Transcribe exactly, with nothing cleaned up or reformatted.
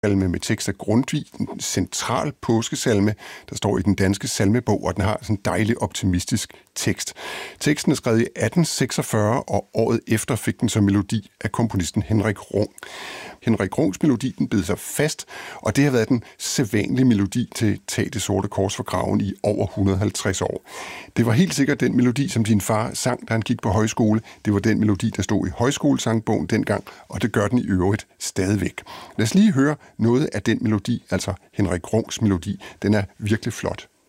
salme med tekst af Grundtvig, en central påskesalme, der står i den danske salmebog, og den har sådan en dejlig optimistisk tekst. Teksten er skrevet i atten seksogfyrre, og året efter fik den som melodi af komponisten Henrik Rung. Henrik Rungs melodi, den bed sig fast, og det har været den sædvanlige melodi til Tag det sorte kors for graven i over et hundrede og halvtreds år. Det var helt sikkert den melodi, som din far sang, da han gik på højskole. Det var den melodi, der stod i højskolesangbogen dengang, og det gør den i øvrigt stadigvæk. Lad os lige høre noget af den melodi, altså Henrik Rungs melodi. Den er virkelig flot.